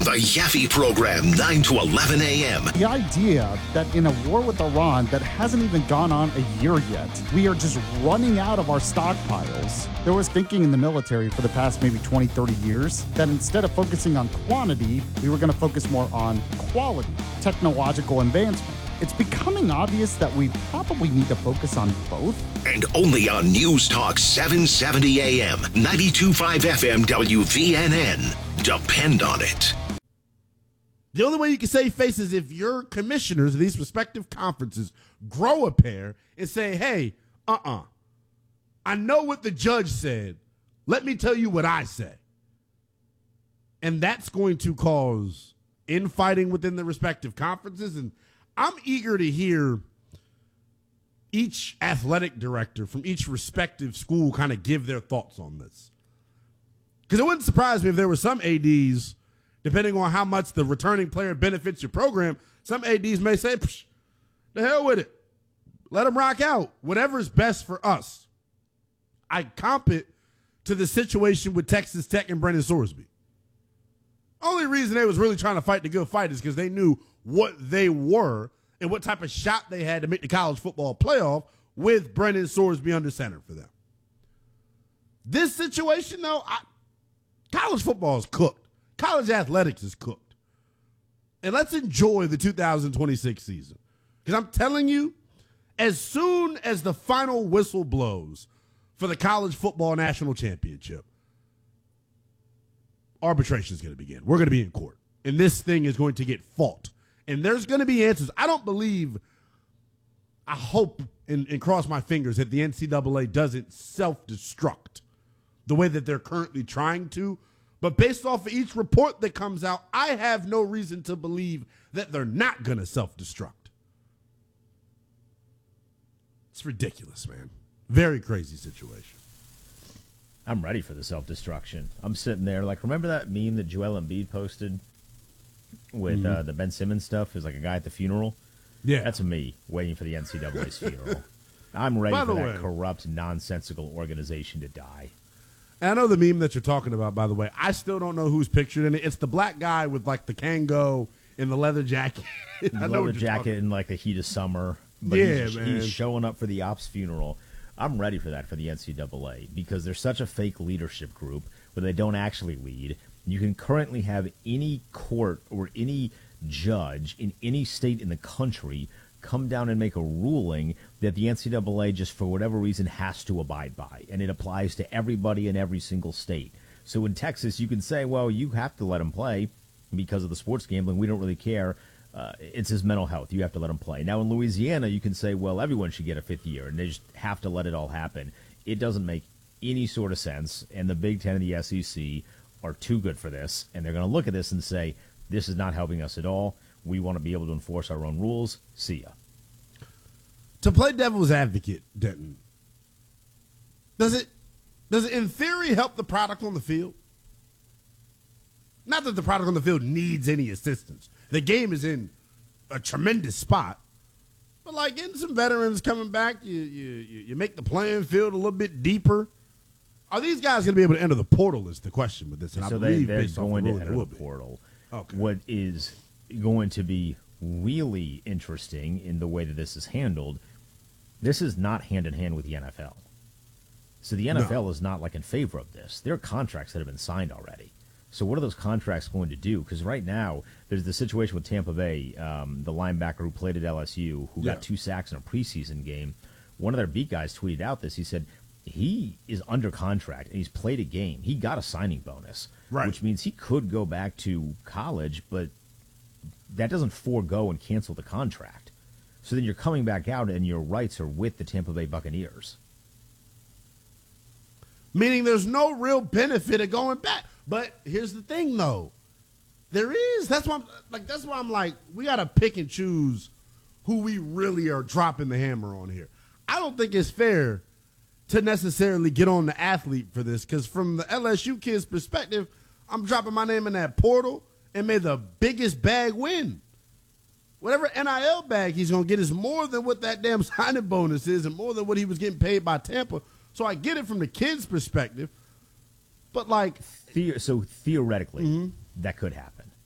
The Yaffe Program, 9 to 11 a.m. The idea that in a war with Iran that hasn't even gone on a year yet, we are just running out of our stockpiles. There was thinking in the military for the past maybe 20, 30 years that instead of focusing on quantity, we were going to focus more on quality, technological advancement. It's becoming obvious that we probably need to focus on both. And only on News Talk 770 AM, 92.5 FM WVNN. Depend on it. The only way you can save face is if your commissioners of these respective conferences grow a pair and say, hey, I know what the judge said. Let me tell you what I say. And that's going to cause infighting within the respective conferences. And I'm eager to hear each athletic director from each respective school kind of give their thoughts on this. Because it wouldn't surprise me if there were some ADs, depending on how much the returning player benefits your program, some ADs may say, the hell with it. Let them rock out. Whatever's best for us. I comp it to the situation with Texas Tech and Brennan Sorsby. Only reason they was really trying to fight the good fight is because they knew what they were and what type of shot they had to make the college football playoff with Brennan Sorsby under center for them. This situation, though, college football is cooked. College athletics is cooked. And let's enjoy the 2026 season. Because I'm telling you, as soon as the final whistle blows for the college football national championship, arbitration is going to begin. We're going to be in court. And this thing is going to get fought. And there's going to be answers. I hope and cross my fingers that the NCAA doesn't self-destruct the way that they're currently trying to. But based off of each report that comes out, I have no reason to believe that they're not going to self-destruct. It's ridiculous, man. Very crazy situation. I'm ready for the self-destruction. I'm sitting there like, remember that meme that Joel Embiid posted with the Ben Simmons stuff? Is like a guy at the funeral. Yeah. That's me waiting for the NCAA's funeral. I'm ready for that corrupt, nonsensical organization to die. And I know the meme that you're talking about, by the way. I still don't know who's pictured in it. It's the black guy with, like, the Kango in the leather jacket. Leather jacket in, like, the heat of summer. But yeah, he's showing up for the Ops funeral. I'm ready for that for the NCAA because they're such a fake leadership group where they don't actually lead. You can currently have any court or any judge in any state in the country come down and make a ruling that the NCAA just for whatever reason has to abide by, and it applies to everybody in every single state. So in Texas, you can say, well, you have to let him play because of the sports gambling. We don't really care. It's his mental health. You have to let him play. Now in Louisiana, you can say, well, everyone should get a fifth year, and they just have to let it all happen. It doesn't make any sort of sense, and the Big Ten and the SEC are too good for this, and they're going to look at this and say, this is not helping us at all. We want to be able to enforce our own rules. See ya. To play devil's advocate, Denton, does it in theory help the product on the field? Not that the product on the field needs any assistance. The game is in a tremendous spot. But like getting some veterans coming back, you make the playing field a little bit deeper. Are these guys going to be able to enter the portal is the question with this. And so I believe they're based going off to the enter the portal. Okay. What is going to be really interesting in the way that this is handled, this is not hand-in-hand with the NFL. So the NFL is not like in favor of this. There are contracts that have been signed already. So what are those contracts going to do? Because right now, there's the situation with Tampa Bay, the linebacker who played at LSU, who got 2 sacks in a preseason game. One of their beat guys tweeted out this. He said he is under contract, and he's played a game. He got a signing bonus, which means he could go back to college, but that doesn't forego and cancel the contract. So then you're coming back out, and your rights are with the Tampa Bay Buccaneers. Meaning there's no real benefit of going back. But here's the thing, though. There is. That's why I'm like, we got to pick and choose who we really are dropping the hammer on here. I don't think it's fair to necessarily get on the athlete for this because from the LSU kid's perspective, I'm dropping my name in that portal and may the biggest bag win. Whatever NIL bag he's going to get is more than what that damn signing bonus is and more than what he was getting paid by Tampa. So I get it from the kid's perspective. But, like... So theoretically, that could happen.